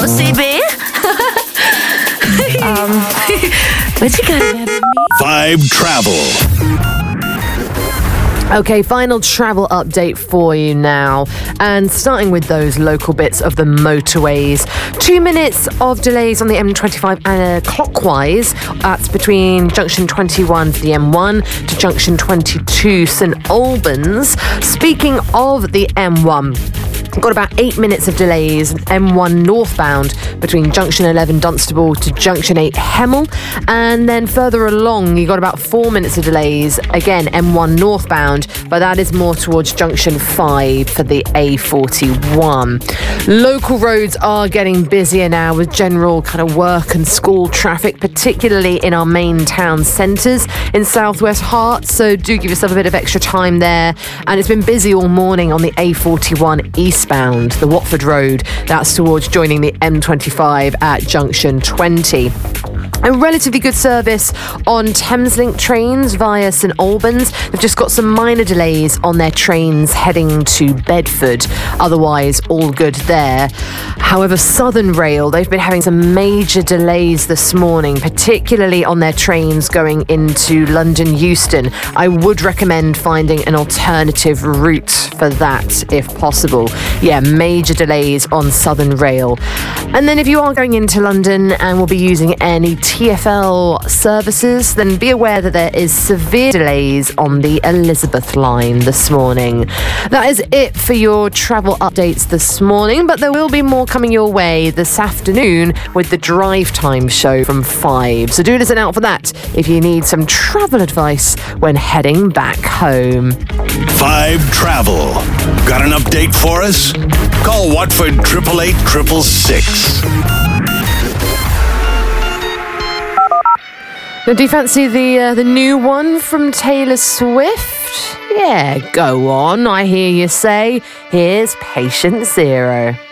CB? Where'd you go? Vibe Travel. Okay, final travel update for you now. And starting with those local bits of the motorways. 2 minutes of delays on the M25 clockwise. That's between junction 21 for the M1 to junction 22 St Albans. Speaking of the M1, got about 8 minutes of delays, M1 northbound between junction 11 Dunstable to junction 8 Hemel. And then further along, you got about 4 minutes of delays, again, M1 northbound, but that is more towards junction 5 for the A41. Local roads are getting busier now with general kind of work and school traffic, particularly in our main town centres in Southwest Herts. So do give yourself a bit of extra time there. And it's been busy all morning on the A41 eastbound, the Watford Road. That's towards joining the M25 at junction 20. A relatively good service on Thameslink trains via St Albans. They've just got some minor delays on their trains heading to Bedford. Otherwise, all good there. However, Southern Rail, they've been having some major delays this morning, particularly on their trains going into London Euston. I would recommend finding an alternative route for that if possible. Yeah, major delays on Southern Rail. And then if you are going into London and will be using any TfL services, then be aware that there is severe delays on the Elizabeth line this morning. That is it for your travel updates this morning, but there will be more coming your way this afternoon with the Drive Time show from 5. So do listen out for that if you need some travel advice when heading back home. Vibe Travel. Got an update for us? Call Watford 888 666. Now, do you fancy the new one from Taylor Swift? Yeah, go on, I hear you say. Here's Patient Zero.